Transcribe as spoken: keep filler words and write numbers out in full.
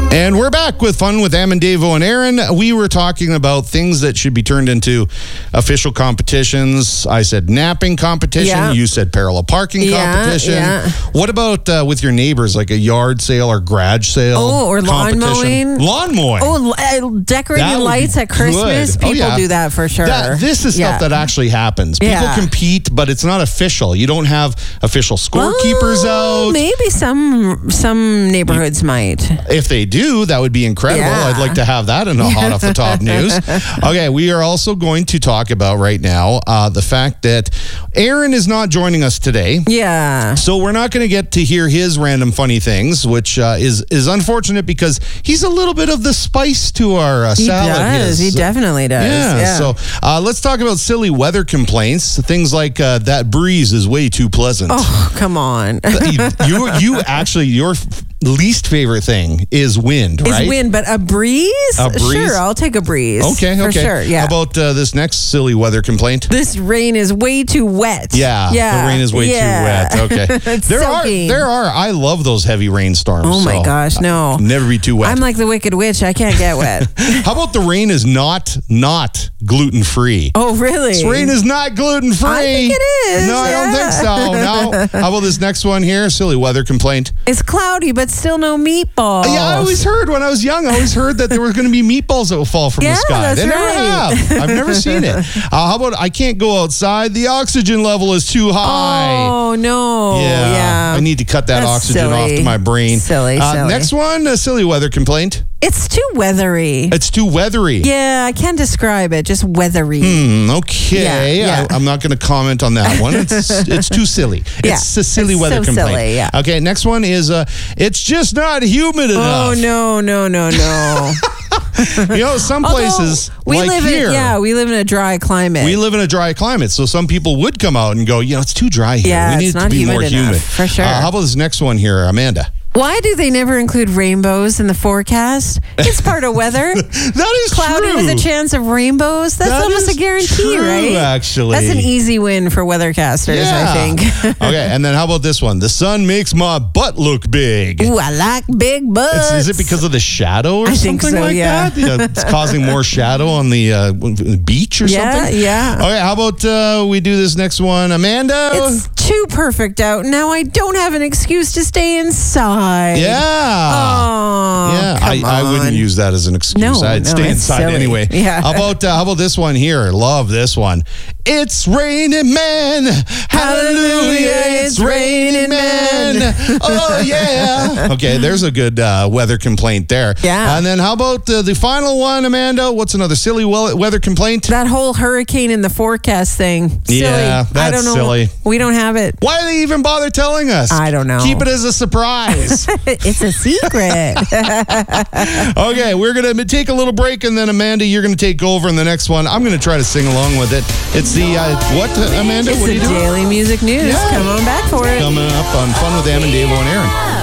And we're back with Fun with Am and Davo and Aaron. We were talking about things that should be turned into official competitions. I said napping competition. Yeah. You said parallel parking Yeah, competition. yeah. What about uh, with your neighbors, like a yard sale or garage sale? Oh, or lawn competition? mowing. Lawn mowing. Oh, uh, decorating That would lights be at Christmas. good. Oh, People yeah. do that for sure. That, this is stuff Yeah. that actually happens. People Yeah. compete, but it's not official. You don't have official scorekeepers Well, out. Maybe some some neighborhoods might. If they do, that would be incredible. Yeah. I'd like to have that in a hot off the top news. Okay, we are also going to talk about right now uh, the fact that Aaron is not joining us today. Yeah. So we're not going to get to hear his random funny things, which uh, is is unfortunate because he's a little bit of the spice to our uh, He salad. does. His- He definitely does. yeah, Yeah. so uh, let's talk about silly weather complaints. Things like uh, that breeze is way too pleasant. Oh, come on. you, you you actually your f- least favorite thing is wind, right? It's wind, but a breeze? A breeze? Sure, I'll take a breeze. Okay, For okay. sure, yeah. How about uh, this next silly weather complaint? This rain is way too wet. Yeah, yeah. the rain is way yeah. too wet. Okay, It's there soaking. are there are. I love those heavy rainstorms. Oh my so gosh, no. never be too wet. I'm like the Wicked Witch. I can't get wet. How about the rain is not not gluten free? Oh, really? This rain is not gluten free. I think it is, No, I don't yeah. think so. No. How about this next one here? Silly weather complaint. It's cloudy, but still no meatballs. Yeah, I always heard when I was young, I always heard that there were going to be meatballs that would fall from Yeah, the sky. that's They never right. have. I've never seen it. Uh, how about I can't go outside? The oxygen level is too high. Oh, no. yeah, Yeah. I need to cut that That's oxygen silly. off to my brain. Silly, Uh, silly. Next one, a silly weather complaint. It's too weathery. It's too weathery. Yeah, I can't describe it. Just weathery. Hmm, okay, Yeah, yeah. I, I'm not going to comment on that one. It's it's too silly. Yeah, It's a silly it's weather so complaint. silly, yeah. Okay, next one is uh, it's just not humid enough. Oh, no, no, no, no. You know, some places we like live here, in, yeah, we live in a dry climate. we live in a dry climate, so some people would come out and go, you know, it's too dry here. Yeah, we need it's it to not be humid more enough, humid. for sure. Uh, how about this next one here, Amanda? Why do they never include rainbows in the forecast? It's part of weather. That is Cloudy true. with a chance of rainbows. That's That almost is a guarantee, true, right? actually. That's an easy win for weathercasters, Yeah. I think. Okay, and then how about this one? The sun makes my butt look big. Ooh, I like big butts. It's, is it because of the shadow or I something think so, like yeah. that? Yeah, it's causing more shadow on the uh, beach or Yeah, something? yeah. Okay, how about uh, we do this next one? Amanda? It's too perfect out. Now I don't have an excuse to stay inside. yeah. Oh, Yeah, I, come I wouldn't on. use that as an excuse. No, I'd no, stay it's inside silly. anyway. Yeah. How about uh, how about this one here? Love this one. It's raining men. Hallelujah. It's raining men. Oh yeah. Okay, there's a good uh, weather complaint there. Yeah. And then how about uh, the final one, Amanda? What's another silly we- weather complaint? That whole hurricane in the forecast thing. Silly. Yeah, I that's don't know. silly. We don't have it. Why do they even bother telling us? I don't know. Keep it as a surprise. It's a secret. Okay, we're going to take a little break, and then, Amanda, you're going to take over in the next one. I'm going to try to sing along with it. It's the, uh, what, Amanda? It's What are the you doing? Daily Music News. Yeah. Come on back for it. Coming up on Fun with Am and Davo and Aaron.